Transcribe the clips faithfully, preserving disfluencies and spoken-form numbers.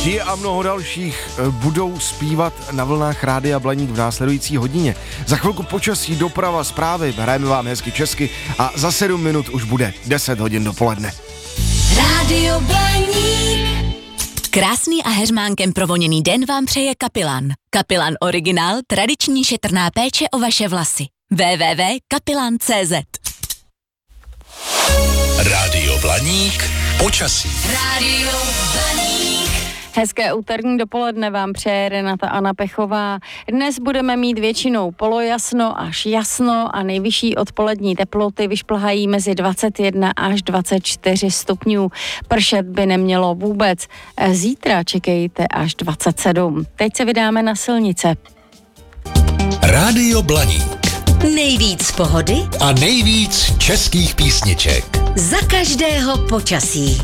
Ti a mnoho dalších budou zpívat na vlnách Rádia Blaník v následující hodině. Za chvilku počasí, doprava, zprávy, hrajeme vám hezky česky a za sedm minut už bude deset hodin dopoledne. Rádio Blaník. Krásný a heřmánkem provoněný den vám přeje Kapilan. Kapilan originál, tradiční šetrná péče o vaše vlasy. w w w tečka kapilan tečka c z. Rádio Blaník, počasí. Rádio Blaník. Hezké úterní dopoledne vám přeje Renata Anna Pechová. Dnes budeme mít většinou polojasno až jasno a nejvyšší odpolední teploty vyšplhají mezi dvacet jedna až dvacet čtyři stupňů. Pršet by nemělo vůbec. Zítra čekejte až dvacet sedm. Teď se vydáme na silnice. Rádio Blaník. Nejvíc pohody A nejvíc českých písniček. za každého počasí.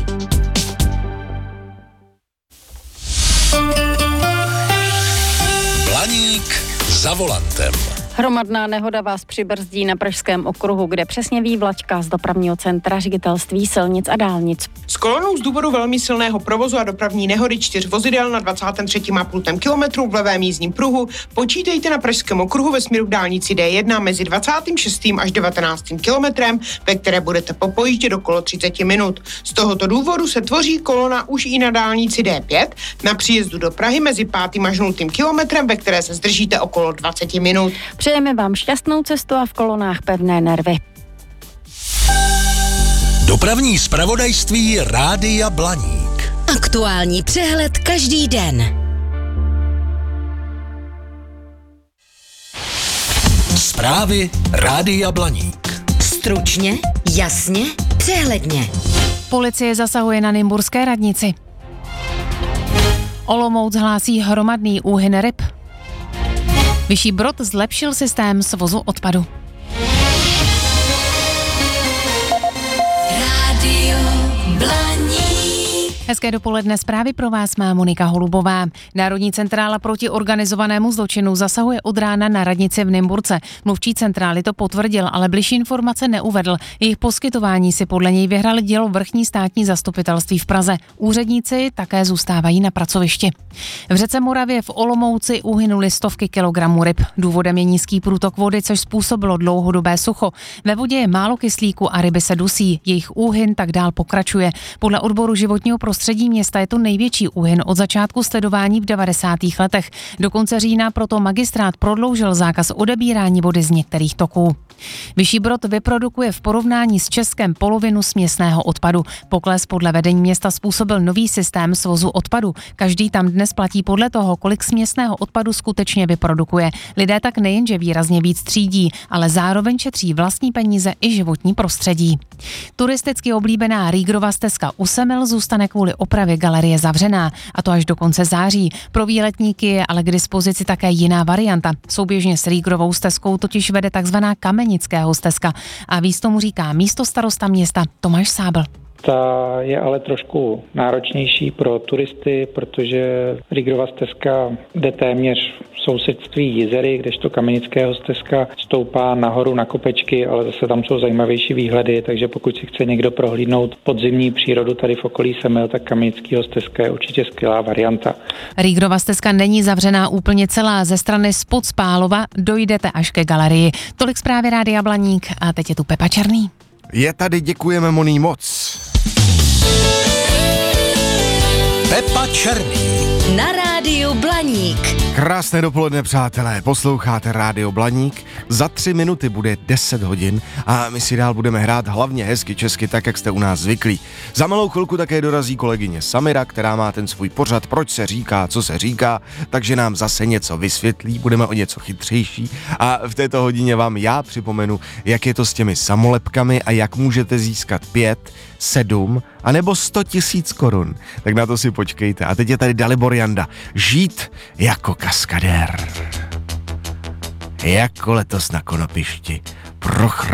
Blaník za volantem. Hromadná nehoda vás přibrzdí na Pražském okruhu, kde přesně ví vlačka z dopravního centra Ředitelství silnic a dálnic. S kolonou z důvodu velmi silného provozu a dopravní nehody čtyř vozidel na dvacátém třetím a půl kilometru v levém jízdním pruhu počítejte na Pražském okruhu ve směru k dálnici D jedna mezi dvacátým šestým až devatenáctým kilometrem, ve které budete po pojíždě do okolo třicet minut. Z tohoto důvodu se tvoří kolona už i na dálnici D pět na příjezdu do Prahy mezi pátým až nultým kilometrem, ve které se zdržíte okolo dvacet minut. Přejeme vám šťastnou cestu a v kolonách pevné nervy. Dopravní zpravodajství Rádia Blaník. Aktuální přehled každý den. Zprávy Rádia Blaník. Stručně, jasně, přehledně. Policie zasahuje na Nymburské radnici. Olomouc hlásí hromadný úhyn ryb. Vyšší Brod zlepšil systém svozu odpadu. Rádio Blaník. Hezké dopoledne, zprávy pro vás má Monika Holubová. Národní centrála proti organizovanému zločinu zasahuje od rána na radnici v Nymburce. Mluvčí centrály to potvrdil, ale bližší informace neuvedl. Jejich poskytování si podle něj vyhrali dělo vrchní státní zastupitelství v Praze. Úředníci také zůstávají na pracovišti. V řece Moravě v Olomouci uhynuli stovky kilogramů ryb. Důvodem je nízký průtok vody, což způsobilo dlouhodobé sucho. Ve vodě je málo kyslíku a ryby se dusí. Jejich úhyn tak dál pokračuje. Podle odboru životního prostředí města je to největší úhyn od začátku sledování v devadesátých letech. Do konce října proto magistrát prodloužil zákaz odebírání vody z některých toků. Vyšší Brod vyprodukuje v porovnání s Českem polovinu směsného odpadu. Pokles podle vedení města způsobil nový systém svozu odpadu. Každý tam dnes platí podle toho, kolik směsného odpadu skutečně vyprodukuje. Lidé tak nejenže výrazně víc třídí, ale zároveň šetří vlastní peníze i životní prostředí. Turisticky oblíbená Rýgrova stezka u Semil zůstane kvůli opravě galerie zavřená, a to až do konce září. Pro výletníky je ale k dispozici také jiná varianta. Souběžně s Rýgrovou stezkou totiž vede takzvaná Kamenického stezka a víc tomu říká místostarosta města Tomáš Sábl. Ta je ale trošku náročnější pro turisty, protože Rýgrova stezka jde téměř v sousedství Jizery, kdežto Kamenického stezka stoupá nahoru na kopečky, ale zase tam jsou zajímavější výhledy, takže pokud si chce někdo prohlídnout podzimní přírodu tady v okolí Semil, tak Kamenického stezka je určitě skvělá varianta. Rýgrova stezka není zavřená úplně celá. Ze strany spod Spálova dojdete až ke galerii. Tolik zprávy Rádia Blaník a teď je tu Pepa Černý. Je tady, děkujeme Moní moc. Pepa Černý. Na Rádiu Blaník. Krásné dopoledne, přátelé, posloucháte Rádio Blaník. Za tři minuty bude deset hodin a my si dál budeme hrát hlavně hezky česky, tak jak jste u nás zvyklí. Za malou chvilku také dorazí kolegyně Samira, která má ten svůj pořad, proč se říká, co se říká, takže nám zase něco vysvětlí, budeme o něco chytřejší a v této hodině vám já připomenu, jak je to s těmi samolepkami a jak můžete získat pět, sedm a nebo sto tisíc korun. Tak na to si počkejte. A teď je tady Dalibor Janda. Žít jako kaskadér. Jako letos na konopišti. Prochr